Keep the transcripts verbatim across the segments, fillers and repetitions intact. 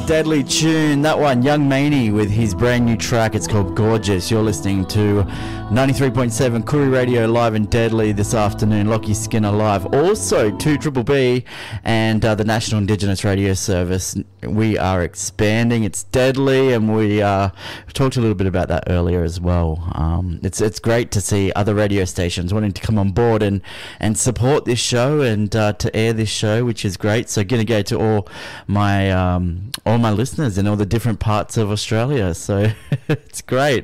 deadly tune. That one, Young Maney with his brand new track. It's called Gorgeous. You're listening to ninety-three point seven Koori Radio live and deadly this afternoon. Lockie Skinner live. Also, two Triple B and uh, the National Indigenous Radio Service. We are expanding. It's deadly, and we uh, talked a little bit about that earlier as well. Um, it's it's great to see other radio stations wanting to come on board and, and support this show and uh, to air this show, which is great. So, gonna go to all my um, all my listeners in all the different parts of Australia. So it's great.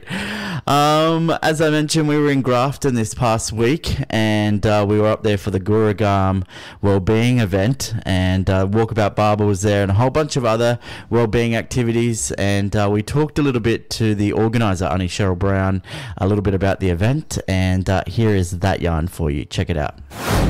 Um, as I mentioned, we were in Grafton this past week, and uh, we were up there for the Gurugam Wellbeing event, and uh, Walkabout Barber was there, and a whole bunch of other wellbeing activities. And uh, we talked a little bit to the organizer, Auntie Cheryl Brown, a little bit about the event, and uh, here is that yarn for you. Check it out.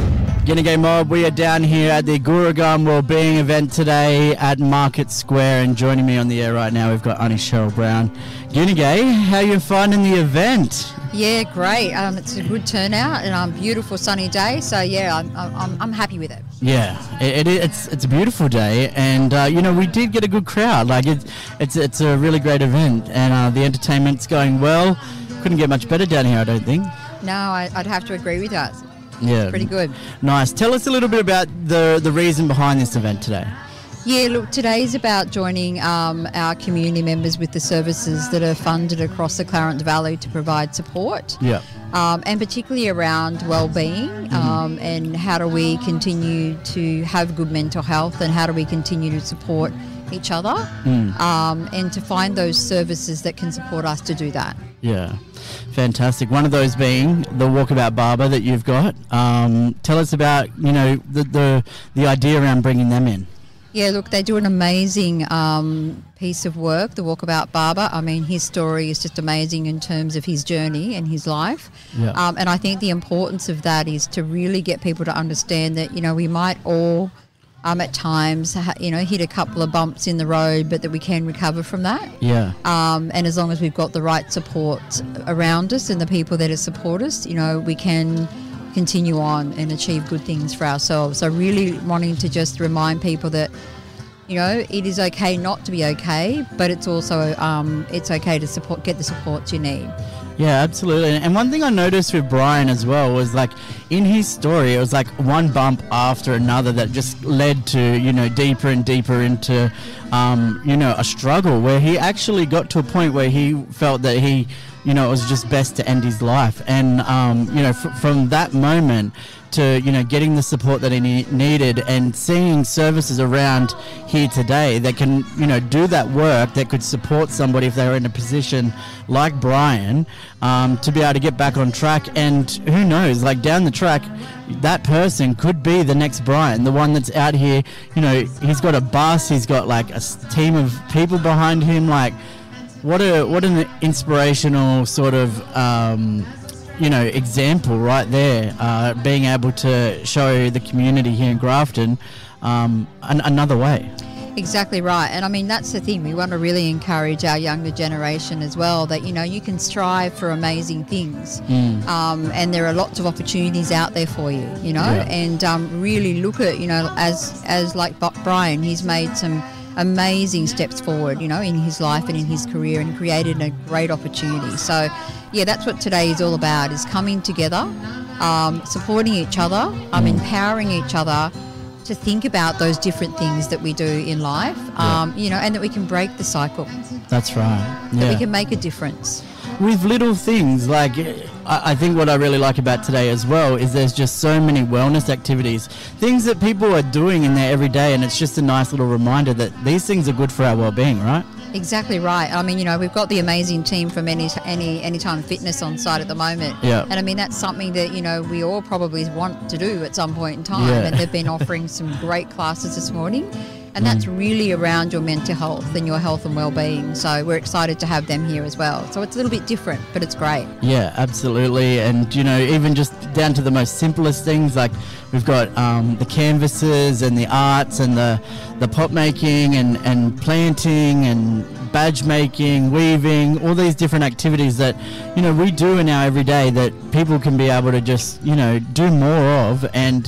G'day Mob, we are down here at the Gurugam Wellbeing event today at Market Square, and joining me on the air right now we've got Auntie Cheryl Brown. G'day, how you finding the event? Yeah, great. Um, it's a good turnout and a um, beautiful sunny day. So yeah, I'm I'm, I'm happy with it. Yeah, it, it, it's it's a beautiful day, and uh, you know, we did get a good crowd. Like it's it's it's a really great event, and uh, the entertainment's going well. Couldn't get much better down here, I don't think. No, I, I'd have to agree with that. Yeah, pretty good. Nice. Tell us a little bit about the the reason behind this event today. Yeah, look, today's about joining um, our community members with the services that are funded across the Clarence Valley to provide support. Yeah. Um, and particularly around well-being, mm-hmm. um, and how do we continue to have good mental health, and how do we continue to support each other, mm. um, and to find those services that can support us to do that. Yeah, fantastic. One of those being the Walkabout Barber that you've got. Um, tell us about, you know, the, the the idea around bringing them in. Yeah, look, they do an amazing um, piece of work, the Walkabout Barber. I mean, his story is just amazing in terms of his journey and his life. Yeah. Um, and I think the importance of that is to really get people to understand that, you know, we might all um, at times, ha- you know, hit a couple of bumps in the road, but that we can recover from that. Yeah. Um, and as long as we've got the right support around us and the people that support us, you know, we can continue on and achieve good things for ourselves. So really wanting to just remind people that, you know, it is okay not to be okay, but it's also um, it's okay to support, get the support you need. Yeah, absolutely. And one thing I noticed with Brian as well was, like, in his story, it was like one bump after another that just led to, you know, deeper and deeper into, um, you know, a struggle where he actually got to a point where he felt that he, you know, it was just best to end his life. And, um, you know, f- from that moment to, you know, getting the support that he ne- needed and seeing services around here today that can, you know, do that work that could support somebody if they were in a position like Brian, um, to be able to get back on track. And who knows, like down the track, that person could be the next Brian, the one that's out here, you know, he's got a bus, he's got like a team of people behind him. Like, what a what an inspirational sort of um, you know, example right there, uh, being able to show the community here in Grafton um, an- another way. Exactly right. And I mean, that's the thing. We want to really encourage our younger generation as well, that, you know, you can strive for amazing things. Mm. Um, and there are lots of opportunities out there for you, you know, Yeah. and um, really look at, you know, as, as like Brian, he's made some amazing steps forward, you know, in his life and in his career, and created a great opportunity. So, yeah, that's what today is all about, is coming together, um, supporting each other, um, empowering each other to think about those different things that we do in life, um, Yeah. you know, and that we can break the cycle, That's right. that Yeah. we can make a difference. With little things, like, I, I think what I really like about today as well is there's just so many wellness activities, things that people are doing in their everyday, and it's just a nice little reminder that these things are good for our well-being, right? Exactly right. I mean, you know, we've got the amazing team from any any Anytime Fitness on site at the moment. Yeah. And I mean, that's something that, you know, we all probably want to do at some point in time. Yeah. And they've been offering some great classes this morning. And that's really around your mental health and your health and well-being. So we're excited to have them here as well. So it's a little bit different, but it's great. Yeah, absolutely. And, you know, even just down to the most simplest things, like we've got um, the canvases and the arts and the, the pot making and, and planting and badge making, weaving, all these different activities that, you know, we do in our everyday that people can be able to just, you know, do more of and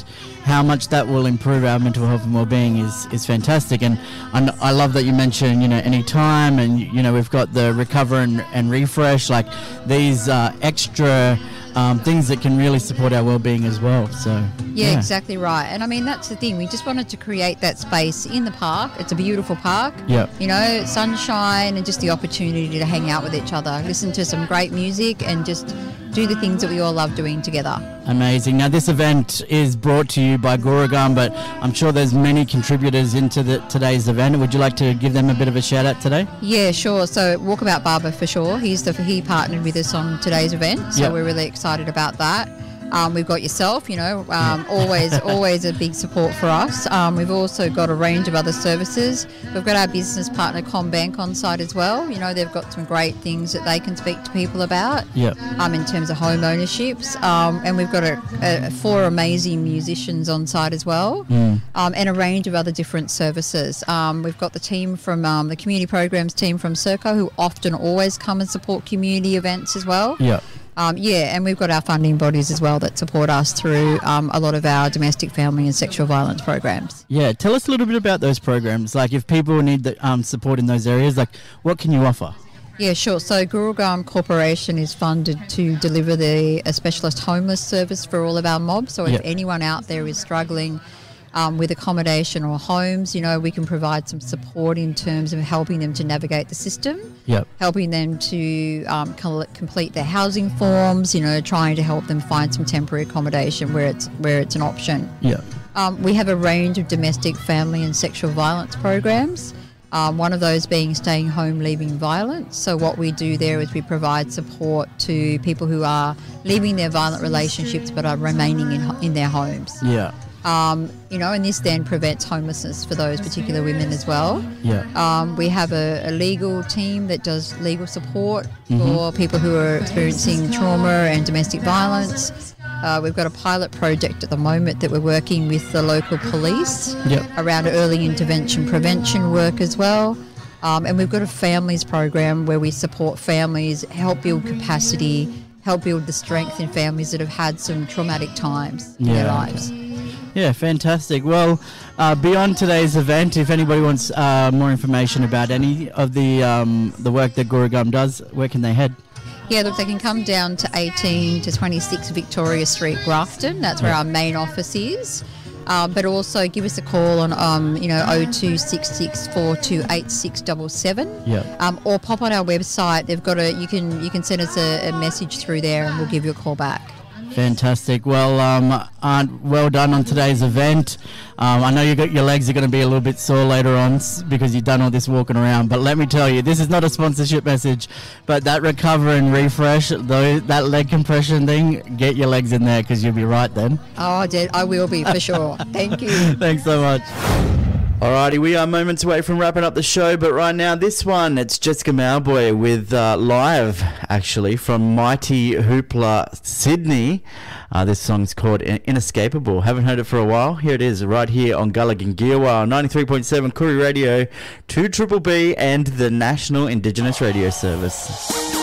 how much that will improve our mental health and well-being is, is fantastic. And I, I love that you mentioned, you know, Anytime, and, you know, we've got the Recover and, and Refresh, like these uh, extra um, things that can really support our well-being as well. So yeah, yeah, exactly right. And I mean, that's the thing. We just wanted to create that space in the park. It's a beautiful park. Yeah. You know, sunshine and just the opportunity to hang out with each other, listen to some great music and just do the things that we all love doing together. Amazing. Now, this event is brought to you by Gurugam, but I'm sure there's many contributors into the, today's event. Would you like to give them a bit of a shout out today? Yeah, sure. So Walkabout Barber for sure. He's the he partnered with us on today's event, so yep. we're really excited about that. Um, we've got yourself, you know, um, always always a big support for us. Um, we've also got a range of other services. We've got our business partner CommBank on site as well. You know, they've got some great things that they can speak to people about yep. um, in terms of home ownerships. Um, and we've got a, a, four amazing musicians on site as well, mm. um, and a range of other different services. Um, we've got the team from um, the community programs team from Serco, who often always come and support community events as well. Yeah. Um, yeah, and we've got our funding bodies as well that support us through um, a lot of our domestic, family and sexual violence programs. Yeah, tell us a little bit about those programs. Like if people need the, um, support in those areas, like what can you offer? Yeah, sure. So Gurugam Corporation is funded to deliver the a specialist homeless service for all of our mobs. So if yep. anyone out there is struggling Um, with accommodation or homes, you know, we can provide some support in terms of helping them to navigate the system, yep. helping them to um, col- complete their housing forms, you know, trying to help them find some temporary accommodation where it's where it's an option. Yeah. Um, we have a range of domestic, family and sexual violence programs, um, one of those being Staying Home, Leaving Violence. So what we do there is we provide support to people who are leaving their violent relationships but are remaining in, in their homes. Yeah. Um, you know, and this then prevents homelessness for those particular women as well. Yeah. Um, we have a, a legal team that does legal support mm-hmm. for people who are experiencing trauma and domestic violence. Uh, we've got a pilot project at the moment that we're working with the local police yep. around early intervention prevention work as well. Um, and we've got a families program where we support families, help build capacity, help build the strength in families that have had some traumatic times in yeah, their lives. Okay. Yeah, fantastic. Well, uh, beyond today's event, if anybody wants uh, more information about any of the um, the work that Gurugam does, where can they head? Yeah, look, they can come down to eighteen to twenty-six Victoria Street, Grafton. That's where yeah. our main office is. Um, but also give us a call on, um, you know, oh two six six, four two eight six seven seven. Yeah. Um, or pop on our website. They've got a. You can you can send us a, a message through there, and we'll give you a call back. Fantastic. Well, um, Aunt, well done on today's event. Um, I know you got your legs are going to be a little bit sore later on because you've done all this walking around. But let me tell you, this is not a sponsorship message. But that Recover and Refresh, though, that leg compression thing, get your legs in there because you'll be right then. Oh, I did. I will be for sure. Thank you. Thanks so much. Alrighty, we are moments away from wrapping up the show, but right now this one, it's Jessica Mauboy with uh, live, actually, from Mighty Hoopla, Sydney. Uh, this song's called Inescapable. Haven't heard it for a while. Here it is, right here on Gulligan Gearwire, ninety-three point seven Koori Radio, two Triple B, and the National Indigenous Radio Service.